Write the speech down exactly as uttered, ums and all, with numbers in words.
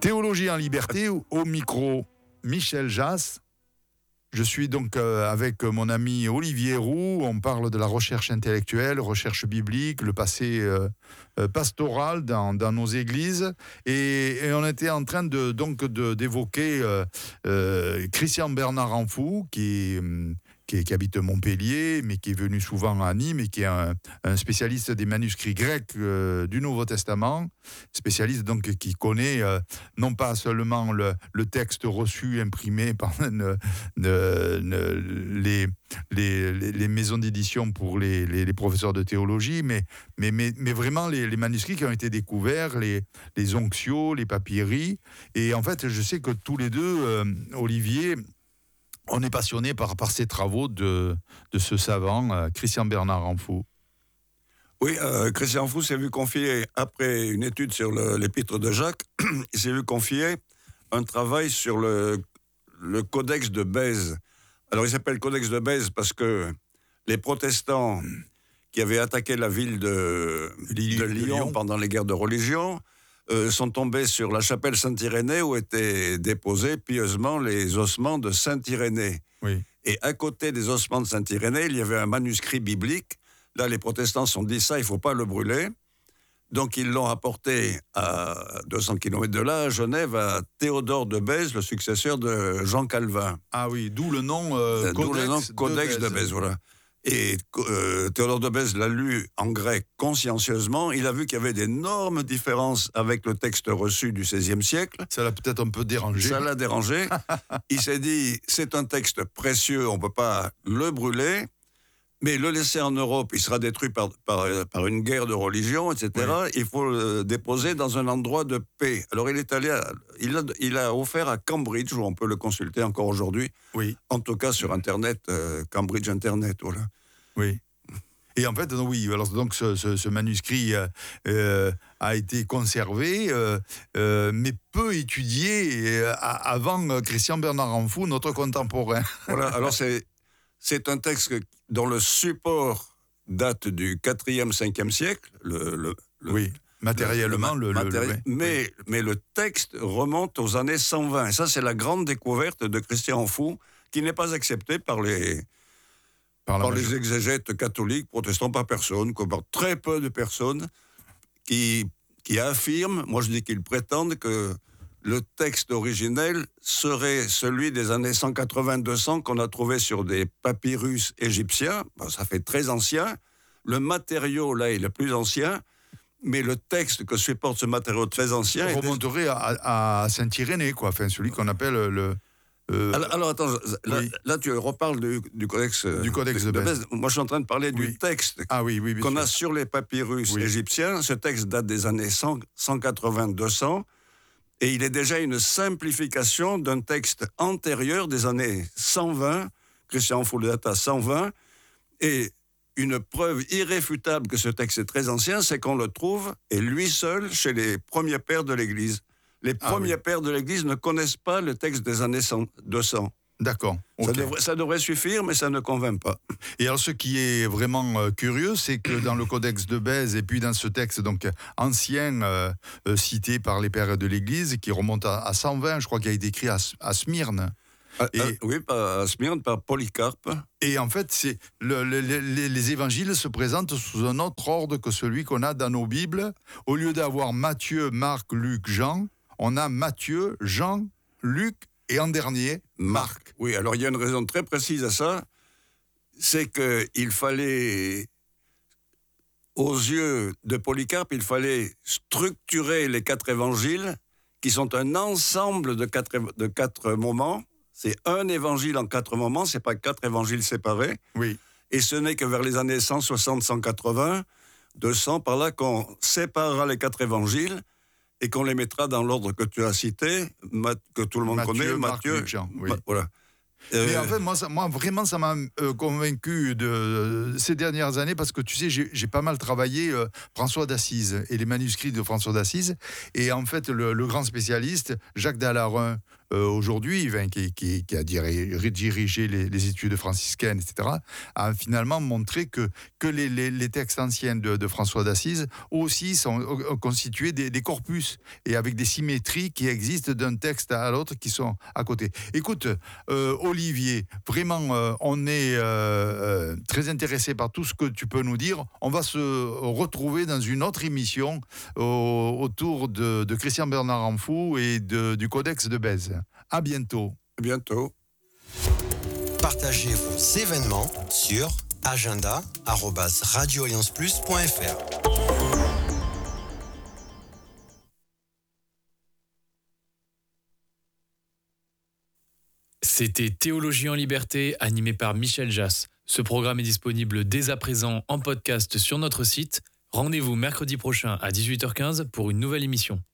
Théologie en liberté, au micro, Michel Jass. Je suis donc euh, avec mon ami Olivier Roux. On parle de la recherche intellectuelle, recherche biblique, le passé euh, euh, pastoral dans, dans nos églises. Et, et on était en train de, donc de, d'évoquer euh, euh, Christian Bernard Ranfou, qui, qui, qui habite Montpellier, mais qui est venu souvent à Nîmes et qui est un, un spécialiste des manuscrits grecs euh, du Nouveau Testament. Spécialiste donc qui connaît euh, non pas seulement le, le texte reçu, imprimé par une, une, une, les, les, les maisons d'édition pour les, les, les professeurs de théologie, mais, mais, mais, mais vraiment les, les manuscrits qui ont été découverts, les, les onctios, les papyri. Et en fait, je sais que tous les deux, euh, Olivier, on est passionnés par, par ces travaux de, de ce savant, euh, Christian Bernard Ranfou. Oui, euh, Christian Ranfou s'est vu confier, après une étude sur le, l'épître de Jacques, il s'est vu confier un travail sur le, le codex de Bèze. Alors il s'appelle codex de Bèze parce que les protestants qui avaient attaqué la ville de, de, Lyon, de Lyon pendant les guerres de religion euh, sont tombés sur la chapelle Saint-Irénée où étaient déposés pieusement les ossements de Saint-Irénée. Oui. Et à côté des ossements de Saint-Irénée, il y avait un manuscrit biblique. Là, les protestants se sont dit ça, il ne faut pas le brûler. Donc, ils l'ont apporté à deux cents kilomètres de là, à Genève, à Théodore de Bèze, le successeur de Jean Calvin. Ah oui, d'où le nom euh, D'où Codex, le nom Codex de Bèze. De Bèze, voilà. Et euh, Théodore de Bèze l'a lu en grec consciencieusement. Il a vu qu'il y avait d'énormes différences avec le texte reçu du seizième siècle. Ça l'a peut-être un peu dérangé. Ça l'a dérangé. Il s'est dit, c'est un texte précieux, on ne peut pas le brûler. Mais le laisser en Europe, il sera détruit par, par, par une guerre de religion, et cetera. Oui. Il faut le déposer dans un endroit de paix. Alors il est allé, à, il, a, il a offert à Cambridge, où on peut le consulter encore aujourd'hui. Oui. En tout cas sur Internet, euh, Cambridge Internet, voilà. Oui. Et en fait, oui, alors donc ce, ce, ce manuscrit euh, euh, a été conservé, euh, euh, mais peu étudié euh, avant Christian Bernard Ranfou, notre contemporain. Voilà. Alors c'est C'est un texte dont le support date du quatrième, cinquième siècle. Le, le, le, oui, matériellement. Le, le, matéri- le, le mais, oui. mais le texte remonte aux années cent vingt. Et ça, c'est la grande découverte de Christian Ranfou, qui n'est pas acceptée par les, par par les exégètes catholiques, protestants, par personne, quoi, par très peu de personnes qui, qui affirment, moi je dis qu'ils prétendent que le texte originel serait celui des années cent quatre-vingts deux cents qu'on a trouvé sur des papyrus égyptiens. Ben, ça fait très ancien. Le matériau, là, est le plus ancien. Mais le texte que supporte ce matériau très ancien... On remonterait à, à Saint-Irénée, quoi. Enfin, celui qu'on appelle le... Euh... Alors, alors, attends, là, oui. là tu reparles du, du codex, du codex de, de Bèze. Moi, je suis en train de parler oui. du texte ah, oui, oui, qu'on sûr. a sur les papyrus oui. égyptiens. Ce texte date des années cent, cent quatre-vingts deux cents. Et il est déjà une simplification d'un texte antérieur des années cent vingt, Christian Ranfou le date à cent vingt, et une preuve irréfutable que ce texte est très ancien, c'est qu'on le trouve, et lui seul, chez les premiers pères de l'Église. Les ah, premiers oui. pères de l'Église ne connaissent pas le texte des années deux cents. D'accord. Okay. Ça, devrait, ça devrait suffire, mais ça ne convainc pas. Et alors, ce qui est vraiment euh, curieux, c'est que dans le Codex de Bèze et puis dans ce texte donc ancien euh, euh, cité par les pères de l'Église, qui remonte à, à cent vingt, je crois qu'il a été écrit à, à Smyrne. Ah, et, ah, oui, à Smyrne, par Polycarpe. Et en fait, c'est le, le, les, les évangiles se présentent sous un autre ordre que celui qu'on a dans nos Bibles. Au lieu d'avoir Matthieu, Marc, Luc, Jean, on a Matthieu, Jean, Luc, et en dernier, Marc. Oui, alors il y a une raison très précise à ça, c'est qu'il fallait, aux yeux de Polycarpe, il fallait structurer les quatre évangiles, qui sont un ensemble de quatre, de quatre moments. C'est un évangile en quatre moments, c'est pas quatre évangiles séparés. Oui. Et ce n'est que vers les années cent soixante, cent quatre-vingts, deux cents, par là qu'on séparera les quatre évangiles, et qu'on les mettra dans l'ordre que tu as cité, que tout le monde Matthieu, connaît, Marc, Matthieu. Luc, Jean, oui. Ma, voilà. Euh... Mais en fait, moi, ça, moi vraiment, ça m'a euh, convaincu de, euh, ces dernières années, parce que tu sais, j'ai, j'ai pas mal travaillé euh, François d'Assise et les manuscrits de François d'Assise. Et en fait, le, le grand spécialiste, Jacques Dallarin, euh, aujourd'hui, enfin, qui, qui, qui a dirigé, dirigé les, les études franciscaines, et cetera, a finalement montré que, que les, les, les textes anciens de, de François d'Assise aussi sont euh, constitués des, des corpus et avec des symétries qui existent d'un texte à l'autre qui sont à côté. Écoute, euh, Olivier, vraiment, euh, on est euh, euh, très intéressé par tout ce que tu peux nous dire. On va se retrouver dans une autre émission au, autour de, de Christian Bernard Amfou et de, du Codex de Bèze. À bientôt. À bientôt. Partagez vos événements sur agenda arobase radio alliance plus point f r. C'était Théologie en liberté, animé par Michel Jass. Ce programme est disponible dès à présent en podcast sur notre site. Rendez-vous mercredi prochain à dix-huit heures quinze pour une nouvelle émission.